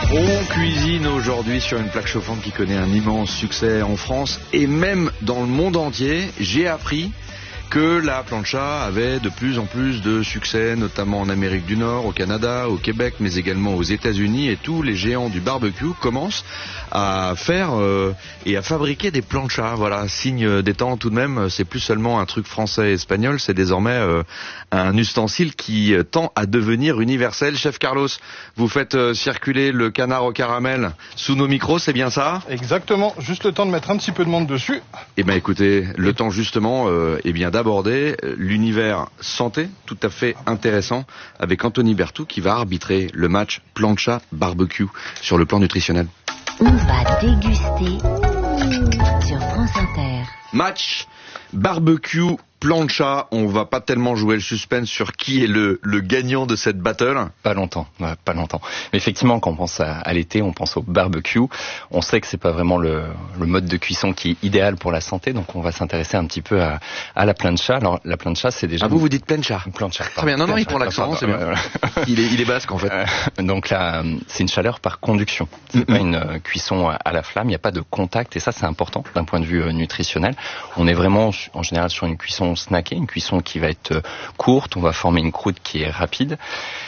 On cuisine aujourd'hui sur une plaque chauffante qui connaît un immense succès en France et même dans le monde entier. J'ai appris que la plancha avait de plus en plus de succès, notamment en Amérique du Nord, au Canada, au Québec, mais également aux États-Unis. Et tous les géants du barbecue commencent à faire et à fabriquer des planchas. Voilà, signe des temps tout de même. C'est plus seulement un truc français et espagnol, c'est désormais un ustensile qui tend à devenir universel. Chef Carlos, vous faites circuler le canard au caramel sous nos micros, c'est bien ça? Exactement, juste le temps de mettre un petit peu de menthe dessus. Eh bien écoutez, le temps justement d'aborder l'univers santé, tout à fait intéressant, avec Anthony Berthoud qui va arbitrer le match plancha barbecue sur le plan nutritionnel. On va déguster sur France Inter. Match barbecue plancha, on va pas tellement jouer le suspense sur qui est le gagnant de cette battle. Pas longtemps. Mais effectivement, quand on pense à l'été, on pense au barbecue. On sait que c'est pas vraiment le mode de cuisson qui est idéal pour la santé, donc on va s'intéresser un petit peu à la plancha. Alors la plancha, c'est déjà... Ah, vous dites plancha? Plancha. Très bien, non, il prend l'accent, c'est bien. Il est basque en fait. Donc là, c'est une chaleur par conduction. C'est pas une cuisson à la flamme, il n'y a pas de contact, et ça c'est important d'un point de vue nutritionnel. On est vraiment en général sur une cuisson snackée, une cuisson qui va être courte, on va former une croûte qui est rapide.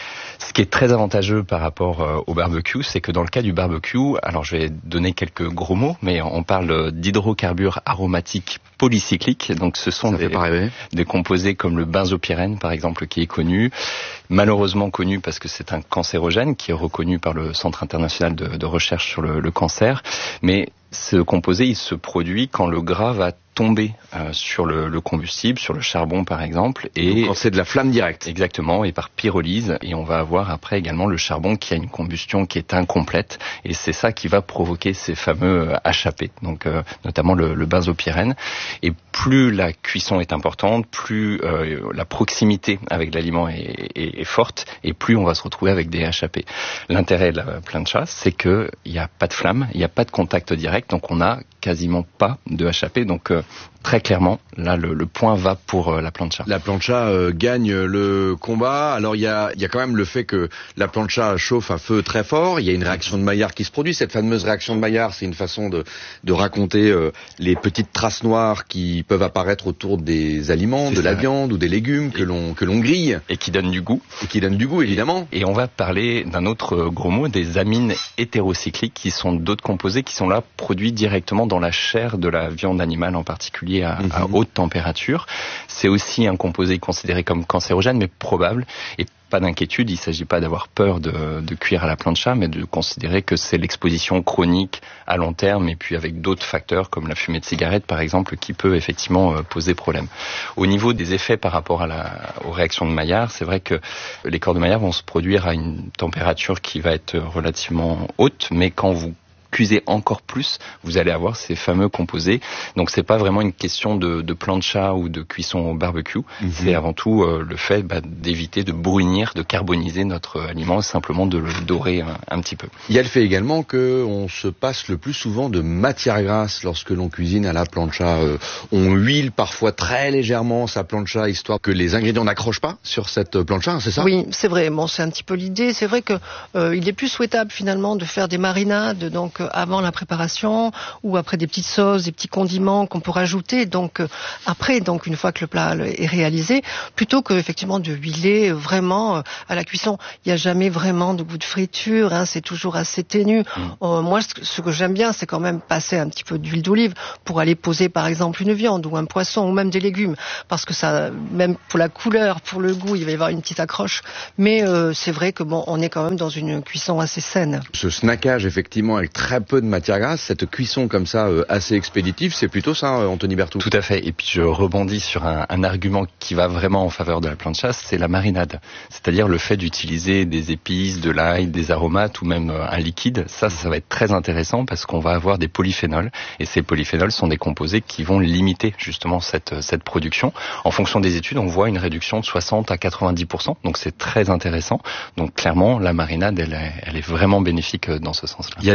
Ce qui est très avantageux par rapport au barbecue, c'est que dans le cas du barbecue, alors je vais donner quelques gros mots, mais on parle d'hydrocarbures aromatiques polycycliques, donc ce sont des composés comme le benzopyrène par exemple qui est connu, malheureusement connu parce que c'est un cancérogène qui est reconnu par le Centre international de recherche sur le cancer, mais ce composé il se produit quand le gras va tomber sur le combustible, sur le charbon par exemple, et donc quand c'est de la flamme directe. Exactement, et par pyrolyse, et on va avoir après également le charbon qui a une combustion qui est incomplète, et c'est ça qui va provoquer ces fameux HAP, donc notamment le benzopyrène. Et plus la cuisson est importante, plus la proximité avec l'aliment est forte, et plus on va se retrouver avec des HAP. L'intérêt de la plancha, c'est que il n'y a pas de flamme, il n'y a pas de contact direct, donc on n'a quasiment pas de HAP, donc très clairement, là, le point va pour la plancha. La plancha gagne le combat. Alors, il y a quand même le fait que la plancha chauffe à feu très fort. Il y a une réaction de Maillard qui se produit. Cette fameuse réaction de Maillard, c'est une façon de raconter les petites traces noires qui peuvent apparaître autour des aliments, la viande ou des légumes que l'on grille. Et qui donnent du goût. Et qui donnent du goût, évidemment. Et on va parler d'un autre gros mot, des amines hétérocycliques, qui sont d'autres composés qui sont là produits directement dans la chair de la viande animale, en particulier à haute température. C'est aussi un composé considéré comme cancérogène, mais probable. Et pas d'inquiétude, il ne s'agit pas d'avoir peur de cuire à la plancha, mais de considérer que c'est l'exposition chronique à long terme, et puis avec d'autres facteurs comme la fumée de cigarette par exemple, qui peut effectivement poser problème. Au niveau des effets par rapport aux réactions de Maillard, c'est vrai que les corps de Maillard vont se produire à une température qui va être relativement haute, mais quand vous cuisez encore plus, vous allez avoir ces fameux composés. Donc c'est pas vraiment une question de plancha ou de cuisson au barbecue, c'est avant tout le fait d'éviter de brunir, de carboniser notre aliment, simplement de le dorer un petit peu. Il y a le fait également qu'on se passe le plus souvent de matière grasse lorsque l'on cuisine à la plancha. On huile parfois très légèrement sa plancha, histoire que les ingrédients n'accrochent pas sur cette plancha, c'est ça? Oui, c'est vrai. Bon, c'est un petit peu l'idée. C'est vrai que il est plus souhaitable finalement de faire des marinades, donc avant la préparation ou après des petites sauces, des petits condiments qu'on peut rajouter. Donc après, donc une fois que le plat est réalisé, plutôt que effectivement de huiler vraiment à la cuisson. Il n'y a jamais vraiment de goût de friture. C'est toujours assez ténu. Moi, ce que j'aime bien, c'est quand même passer un petit peu d'huile d'olive pour aller poser par exemple une viande ou un poisson ou même des légumes, parce que ça, même pour la couleur, pour le goût, il va y avoir une petite accroche. Mais c'est vrai que bon, on est quand même dans une cuisson assez saine. Ce snackage effectivement avec très peu de matière grasse, cette cuisson comme ça assez expéditive, c'est plutôt ça, Anthony Berthoud? Tout à fait. Et puis je rebondis sur un argument qui va vraiment en faveur de la plancha, c'est la marinade. C'est-à-dire le fait d'utiliser des épices, de l'ail, des aromates ou même un liquide. Ça va être très intéressant parce qu'on va avoir des polyphénols. Et ces polyphénols sont des composés qui vont limiter justement cette production. En fonction des études, on voit une réduction de 60 à 90%. Donc c'est très intéressant. Donc clairement, la marinade, elle est vraiment bénéfique dans ce sens-là. Il y a différents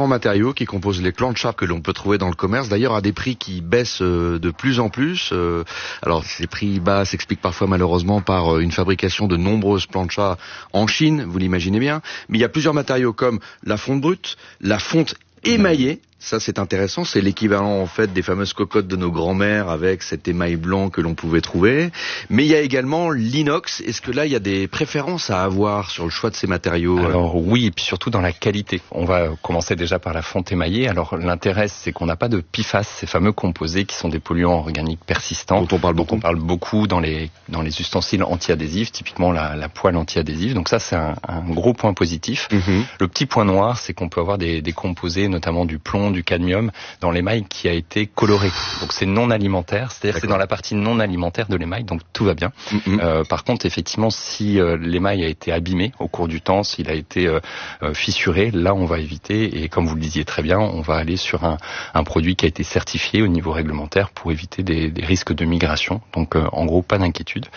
différents matériaux qui composent les planchas que l'on peut trouver dans le commerce, d'ailleurs à des prix qui baissent de plus en plus. Alors ces prix bas s'expliquent parfois malheureusement par une fabrication de nombreuses planchas en Chine, vous l'imaginez bien, mais il y a plusieurs matériaux comme la fonte brute, la fonte émaillée. Ça, c'est intéressant. C'est l'équivalent, en fait, des fameuses cocottes de nos grands-mères avec cet émail blanc que l'on pouvait trouver. Mais il y a également l'inox. Est-ce que là, il y a des préférences à avoir sur le choix de ces matériaux? Alors oui, et puis surtout dans la qualité. On va commencer déjà par la fonte émaillée. Alors l'intérêt, c'est qu'on n'a pas de PFAS, ces fameux composés qui sont des polluants organiques persistants. Dont on parle beaucoup dans les ustensiles anti-adhésifs, typiquement la poêle anti-adhésive. Donc ça, c'est un gros point positif. Le petit point noir, c'est qu'on peut avoir des composés, notamment du plomb, du cadmium dans l'émail qui a été coloré. Donc c'est non alimentaire, c'est-à-dire que c'est dans la partie non alimentaire de l'émail, donc tout va bien. Par contre, effectivement, si l'émail a été abîmé au cours du temps, s'il a été fissuré, là on va éviter, et comme vous le disiez très bien, on va aller sur un produit qui a été certifié au niveau réglementaire pour éviter des risques de migration. Donc en gros, pas d'inquiétude.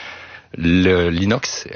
L'inox,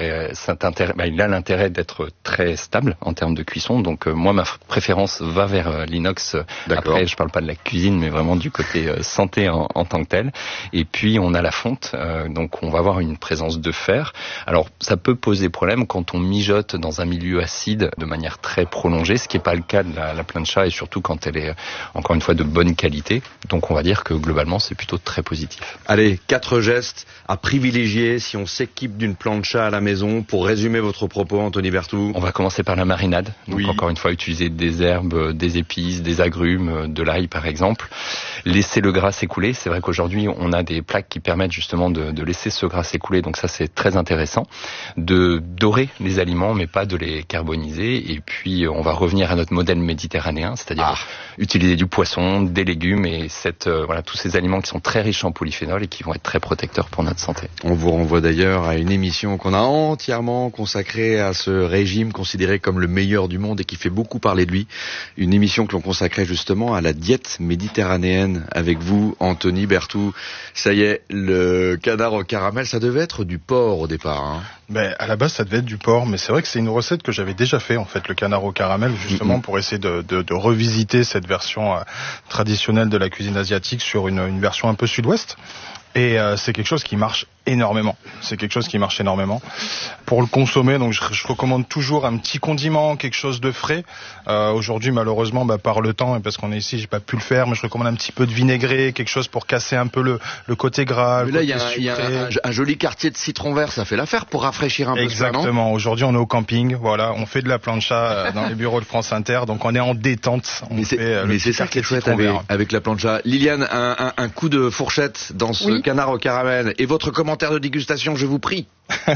il a l'intérêt d'être très stable en termes de cuisson. Donc moi, ma préférence va vers l'inox. Après, je parle pas de la cuisine, mais vraiment du côté santé en tant que tel. Et puis on a la fonte, donc on va avoir une présence de fer. Alors ça peut poser problème quand on mijote dans un milieu acide de manière très prolongée, ce qui n'est pas le cas de la plancha, et surtout quand elle est encore une fois de bonne qualité. Donc on va dire que globalement c'est plutôt très positif. Allez, 4 gestes à privilégier si on s'équipe d'une plancha à la maison. Pour résumer votre propos, Anthony Berthoud. On va commencer par la marinade. Donc encore une fois, utiliser des herbes, des épices, des agrumes, de l'ail par exemple. Laisser le gras s'écouler. C'est vrai qu'aujourd'hui, on a des plaques qui permettent justement de laisser ce gras s'écouler. Donc ça, c'est très intéressant. De dorer les aliments, mais pas de les carboniser. Et puis, on va revenir à notre modèle méditerranéen, c'est-à-dire utiliser du poisson, des légumes et tous ces aliments qui sont très riches en polyphénol et qui vont être très protecteurs pour notre santé. On vous renvoie d'ailleurs à une émission qu'on a entièrement consacrée à ce régime considéré comme le meilleur du monde et qui fait beaucoup parler de lui. Une émission que l'on consacrait justement à la diète méditerranéenne avec vous, Anthony Berthoud. Ça y est, le canard au caramel, ça devait être du porc au départ. À la base, ça devait être du porc, mais c'est vrai que c'est une recette que j'avais déjà fait, en fait, le canard au caramel, justement pour essayer de revisiter cette version traditionnelle de la cuisine asiatique sur une version un peu sud-ouest. Et c'est quelque chose qui marche énormément. C'est quelque chose qui marche énormément. Pour le consommer, donc je recommande toujours un petit condiment, quelque chose de frais. Aujourd'hui, malheureusement, par le temps et parce qu'on est ici, j'ai pas pu le faire, mais je recommande un petit peu de vinaigré, quelque chose pour casser un peu le côté gras. Mais là, il y a un joli quartier de citron vert, ça fait l'affaire pour rafraîchir un peu. Exactement. Aujourd'hui, on est au camping. Voilà, on fait de la plancha dans les bureaux de France Inter, donc on est en détente. Mais c'est ça qui est chouette avec la plancha. Liliane, un coup de fourchette dans ce canard au caramel et votre commentaire de dégustation, je vous prie.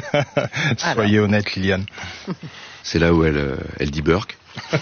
Soyez honnête, Liliane. C'est là où elle dit Burke.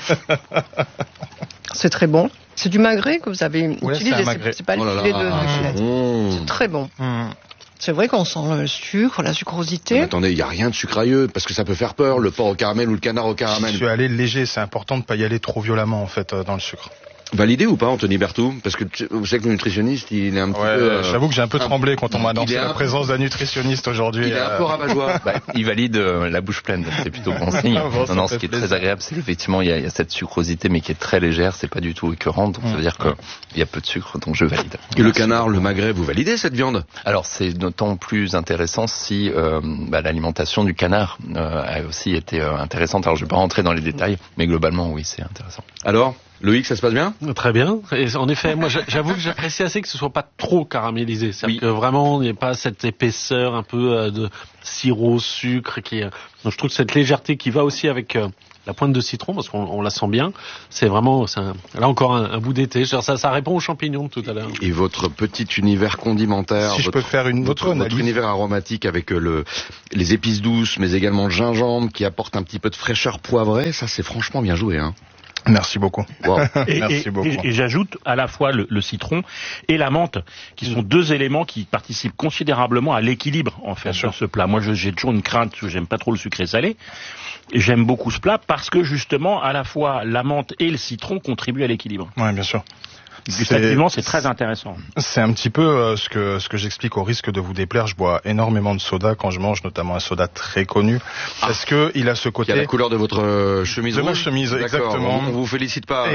C'est très bon. C'est du magret que vous avez utilisé. C'est pas le filet de C'est très bon. C'est vrai qu'on sent le sucre, la sucrosité. Mais attendez, il n'y a rien de sucrayeux, parce que ça peut faire peur, le porc au caramel ou le canard au caramel. Je suis allé léger, c'est important de ne pas y aller trop violemment, en fait, dans le sucre. Validé ou pas, Anthony Berthoud? Parce que vous savez que le nutritionniste, il est un petit peu... J'avoue que j'ai un peu tremblé quand on m'a annoncé la présence d'un nutritionniste aujourd'hui. Il est un peu rabat-joie. Il valide la bouche pleine, c'est plutôt bon signe. Non, ce qui est très agréable, c'est qu'effectivement, il y a cette sucrosité, mais qui est très légère, c'est pas du tout écœurant, donc ça veut dire qu'il y a peu de sucre, donc je valide. Et le canard, le magret, vous validez cette viande? Alors, c'est d'autant plus intéressant si l'alimentation du canard a aussi été intéressante. Alors, je vais pas rentrer dans les détails, mais globalement, oui, c'est intéressant. Alors Loïc, ça se passe bien? Très bien. Et en effet, moi, j'avoue que j'apprécie assez que ce soit pas trop caramélisé. C'est-à-dire que vraiment, il n'y a pas cette épaisseur un peu de sirop, sucre donc je trouve que cette légèreté qui va aussi avec la pointe de citron, parce qu'on la sent bien, c'est vraiment, là encore un bout d'été. Ça répond aux champignons de tout à l'heure. Et votre petit univers condimentaire, si je peux faire votre univers aromatique avec les épices douces, mais également le gingembre qui apporte un petit peu de fraîcheur poivrée, ça c'est franchement bien joué. Merci beaucoup. Wow. Merci beaucoup. Et j'ajoute à la fois le citron et la menthe, qui sont deux éléments qui participent considérablement à l'équilibre en fait de ce plat. Moi, j'ai toujours une crainte parce que j'aime pas trop le sucré salé. Et j'aime beaucoup ce plat parce que justement, à la fois la menthe et le citron contribuent à l'équilibre. Oui, bien sûr. Gustativement, c'est très intéressant. C'est un petit peu ce que j'explique, au risque de vous déplaire. Je bois énormément de soda quand je mange, notamment un soda très connu, parce que il a ce côté. Qui a la couleur de votre chemise rouge. De ma chemise, exactement. On vous félicite pas.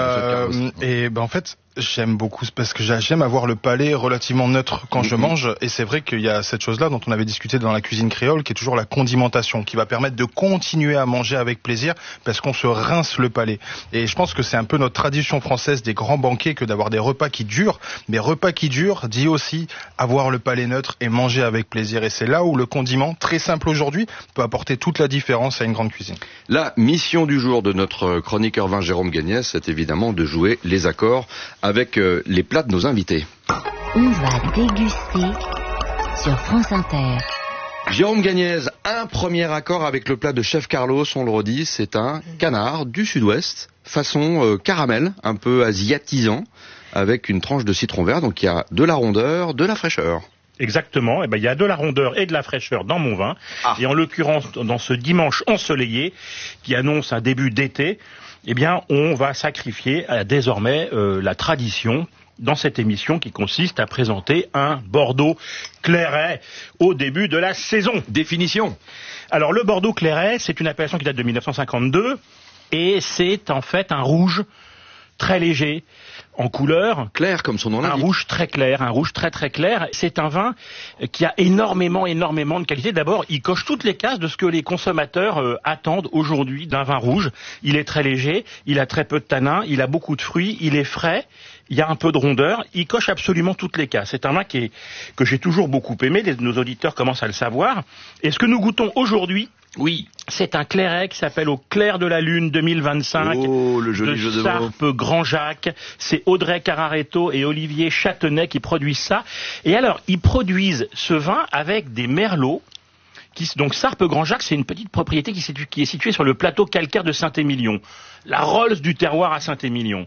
Et en fait, j'aime beaucoup parce que j'aime avoir le palais relativement neutre quand je mange, et c'est vrai qu'il y a cette chose-là dont on avait discuté dans la cuisine créole, qui est toujours la condimentation, qui va permettre de continuer à manger avec plaisir parce qu'on se rince le palais. Et je pense que c'est un peu notre tradition française des grands banquets que d'avoir des repas qui durent, mais repas qui durent dit aussi avoir le palais neutre et manger avec plaisir. Et c'est là où le condiment, très simple aujourd'hui, peut apporter toute la différence à une grande cuisine. La mission du jour de notre chroniqueur vin Jérôme Gagnès, c'est évidemment de jouer les accords avec les plats de nos invités. On va déguster sur France Inter. Jérôme Gagnès, un premier accord avec le plat de Chef Carlos, on le redit, c'est un canard du sud-ouest, façon caramel, un peu asiatisant, avec une tranche de citron vert, donc il y a de la rondeur, de la fraîcheur. Exactement, il y a de la rondeur et de la fraîcheur dans mon vin, et en l'occurrence, dans ce dimanche ensoleillé, qui annonce un début d'été, on va sacrifier désormais la tradition dans cette émission qui consiste à présenter un Bordeaux Clairet au début de la saison. Définition. Alors le Bordeaux Clairet, c'est une appellation qui date de 1952 et c'est en fait un rouge très léger en couleur. Clair comme son nom l'indique. Un rouge très clair, un rouge très très clair. C'est un vin qui a énormément de qualité. D'abord, il coche toutes les cases de ce que les consommateurs attendent aujourd'hui d'un vin rouge. Il est très léger, il a très peu de tanins, il a beaucoup de fruits, il est frais. Il y a un peu de rondeur, il coche absolument toutes les cases. C'est un vin que j'ai toujours beaucoup aimé, nos auditeurs commencent à le savoir. Et ce que nous goûtons aujourd'hui, oui, c'est un Clairet qui s'appelle Au clair de la lune 2025. Oh, le joli jeu de mots. Sarpe Grand Jacques. C'est Audrey Cararetto et Olivier Châtenay qui produisent ça. Et alors, ils produisent ce vin avec des merlots. Donc Sarpe Grand Jacques, c'est une petite propriété qui est située sur le plateau calcaire de Saint-Émilion. La Rolls du terroir à Saint-Émilion.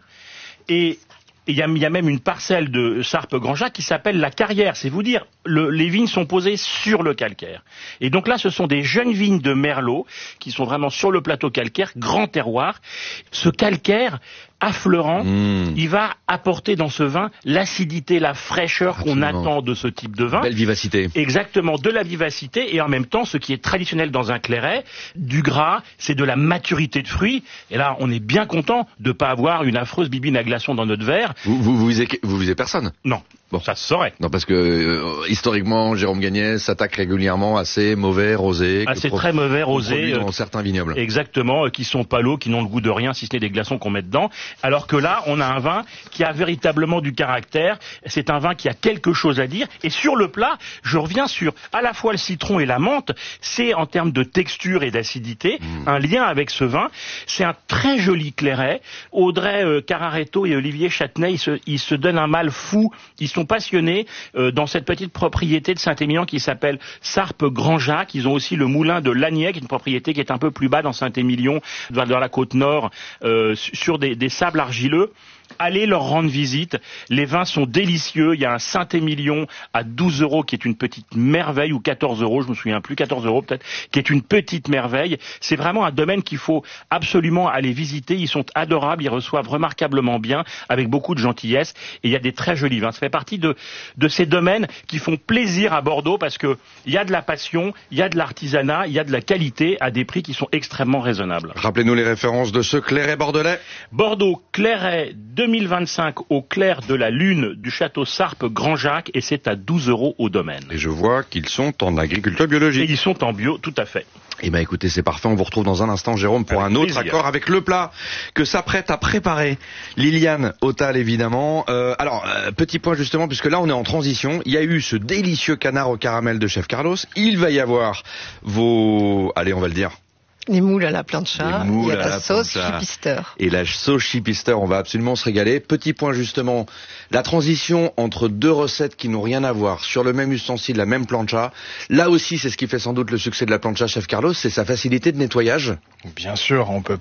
Et il y a même une parcelle de Sarpe Grand Jacques qui s'appelle la Carrière. C'est vous dire, les vignes sont posées sur le calcaire. Et donc là, ce sont des jeunes vignes de Merlot qui sont vraiment sur le plateau calcaire, grand terroir. Ce calcaire affleurant, il va apporter dans ce vin l'acidité, la fraîcheur qu'on attend de ce type de vin. Belle vivacité. Exactement, de la vivacité et en même temps, ce qui est traditionnel dans un Clairet, du gras, c'est de la maturité de fruits. Et là, on est bien content de pas avoir une affreuse bibine à glaçons dans notre verre. Vous visez personne? Non. Bon, ça se saurait. Non, parce que historiquement, Jérôme Gagnès s'attaque régulièrement à ces mauvais rosés. À ces très mauvais rosés dans certains vignobles. Exactement, qui sont palos, qui n'ont le goût de rien, si ce n'est des glaçons qu'on met dedans. Alors que là, on a un vin qui a véritablement du caractère. C'est un vin qui a quelque chose à dire. Et sur le plat, je reviens sur à la fois le citron et la menthe. C'est en termes de texture et d'acidité un lien avec ce vin. C'est un très joli Clairet. Audrey Cararetto et Olivier Châtenay, ils se donnent un mal fou. Ils sont passionnés dans cette petite propriété de Saint-Émilion qui s'appelle Sarpe Grand Jacques. Ils ont aussi le moulin de Lagnac, une propriété qui est un peu plus bas dans Saint-Émilion, dans la côte nord, sur des sables argileux. Allez leur rendre visite. Les vins sont délicieux. Il y a un Saint-Émilion à 12 € qui est une petite merveille, ou 14 €, je me souviens plus, 14 € peut-être, qui est une petite merveille. C'est vraiment un domaine qu'il faut absolument aller visiter. Ils sont adorables, ils reçoivent remarquablement bien, avec beaucoup de gentillesse. Et il y a des très jolis vins. Ça fait partie de ces domaines qui font plaisir à Bordeaux parce que il y a de la passion, il y a de l'artisanat, il y a de la qualité à des prix qui sont extrêmement raisonnables. Rappelez-nous les références de ce Clairet bordelais. Bordeaux Clairet 2025 au clair de la lune du château Sarpe Grand Jacques et c'est à 12 € au domaine. Et je vois qu'ils sont en agriculture biologique. Et ils sont en bio, tout à fait. Eh ben écoutez, c'est parfait, on vous retrouve dans un instant Jérôme pour un autre accord avec le plat que s'apprête à préparer Liliane Autal évidemment. Petit point justement, puisque là on est en transition, il y a eu ce délicieux canard au caramel de Chef Carlos, il va y avoir allez on va le dire, les moules à la plancha, il y a la sauce chipister. Et la sauce chipister, on va absolument se régaler. Petit point justement, la transition entre deux recettes qui n'ont rien à voir, sur le même ustensile, la même plancha. Là aussi, c'est ce qui fait sans doute le succès de la plancha Chef Carlos, c'est sa facilité de nettoyage. Bien sûr, on peut